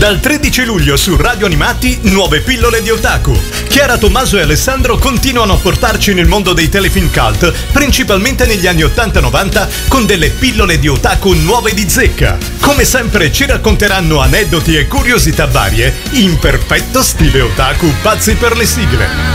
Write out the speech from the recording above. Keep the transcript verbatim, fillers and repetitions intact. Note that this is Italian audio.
Dal tredici luglio su Radio Animati, nuove pillole di otaku. Chiara Tommaso e Alessandro continuano a portarci nel mondo dei telefilm cult, principalmente negli anni ottanta novanta, con delle pillole di otaku nuove di zecca. Come sempre ci racconteranno aneddoti e curiosità varie in perfetto stile otaku pazzi per le sigle.